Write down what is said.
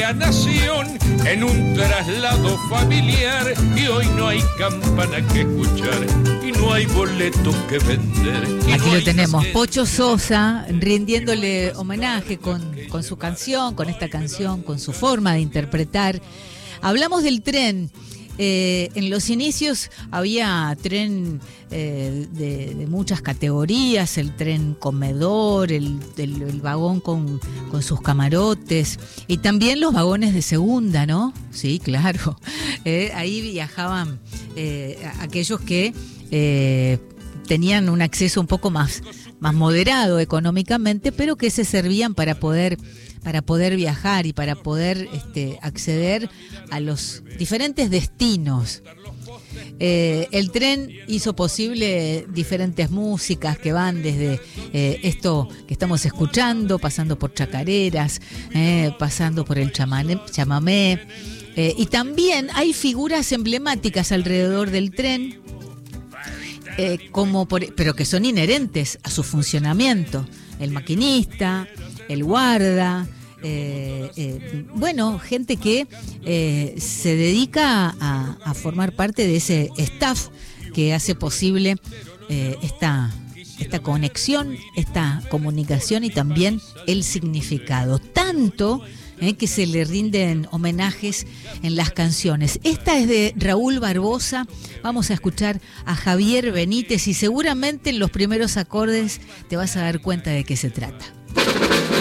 la nación en un traslado familiar, y hoy no hay campana que escuchar y no hay boletos que vender. Aquí lo tenemos, Pocho Sosa rindiéndole homenaje con su canción, con esta canción, con su forma de interpretar. Hablamos del tren. En los inicios había tren de muchas categorías, el tren comedor, el vagón con sus camarotes, y también los vagones de segunda, ¿no? Sí, claro. Ahí viajaban aquellos que tenían un acceso un poco más moderado económicamente, pero que se servían para poder viajar y para poder acceder a los diferentes destinos. El tren hizo posible diferentes músicas que van desde esto que estamos escuchando, pasando por chacareras, pasando por el chamamé, y también hay figuras emblemáticas alrededor del tren, pero que son inherentes a su funcionamiento: el maquinista, el guarda, gente que se dedica a formar parte de ese staff que hace posible esta conexión, esta comunicación y también el significado. Tanto que se le rinden homenajes en las canciones. Esta es de Raúl Barbosa. Vamos a escuchar a Javier Benítez y seguramente en los primeros acordes te vas a dar cuenta de qué se trata.